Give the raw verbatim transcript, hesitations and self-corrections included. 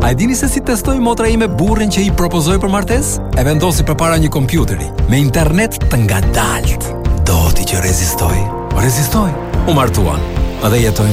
A e dini se si testoj motra ime burrin që i propozoj për martes? E vendosi përpara një kompjuteri, me internet të ngadalt. Do ti që rezistoj. Rezistoj. U martuan. Edhe jetojnë